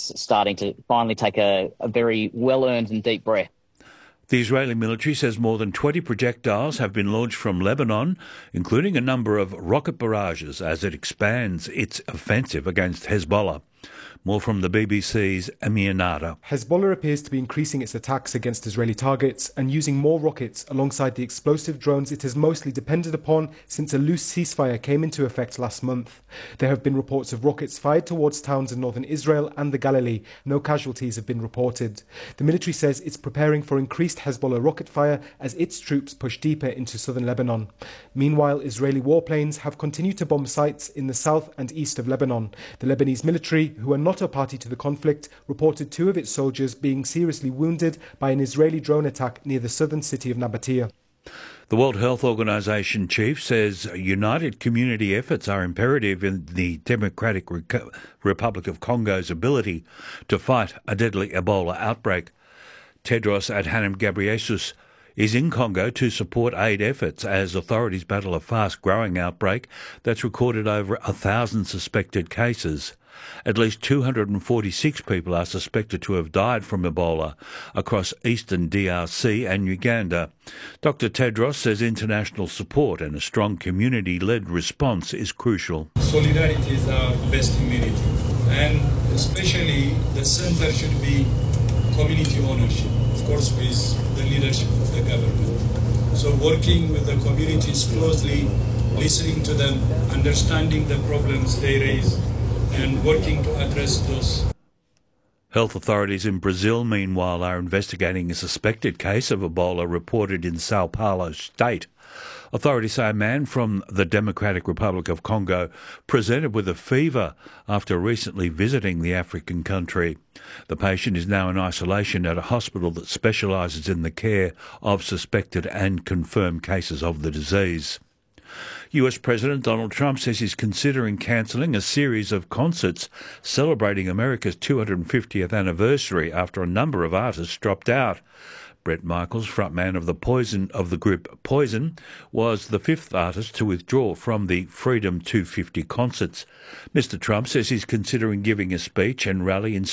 it's starting to finally take a very well-earned and deep breath. The Israeli military says more than 20 projectiles have been launched from Lebanon, including a number of rocket barrages as it expands its offensive against Hezbollah. More from the BBC's Amir Nada. Hezbollah appears to be increasing its attacks against Israeli targets and using more rockets alongside the explosive drones it has mostly depended upon since a loose ceasefire came into effect last month. There have been reports of rockets fired towards towns in northern Israel and the Galilee. No casualties have been reported. The military says it's preparing for increased Hezbollah rocket fire as its troops push deeper into southern Lebanon. Meanwhile, Israeli warplanes have continued to bomb sites in the south and east of Lebanon. The Lebanese military, who are not a party to the conflict, reported 2 of its soldiers being seriously wounded by an Israeli drone attack near the southern city of Nabatea. The World Health Organization chief says united community efforts are imperative in the Democratic Republic of Congo's ability to fight a deadly Ebola outbreak. Tedros Adhanom Ghebreyesus is in Congo to support aid efforts as authorities battle a fast-growing outbreak that's recorded over 1,000 suspected cases. At least 246 people are suspected to have died from Ebola across eastern DRC and Uganda. Dr. Tedros says international support and a strong community-led response is crucial. Solidarity is our best immunity, and especially the centre should be community ownership, of course with the leadership of the government. So working with the communities closely, listening to them, understanding the problems they raise, and working to address those. Health authorities in Brazil, meanwhile, are investigating a suspected case of Ebola reported in Sao Paulo state. Authorities say a man from the Democratic Republic of Congo presented with a fever after recently visiting the African country. The patient is now in isolation at a hospital that specialises in the care of suspected and confirmed cases of the disease. US President Donald Trump says he's considering cancelling a series of concerts celebrating America's 250th anniversary after a number of artists dropped out. Bret Michaels, frontman of the group Poison, was the 5th artist to withdraw from the Freedom 250 concerts. Mr. Trump says he's considering giving a speech and rally in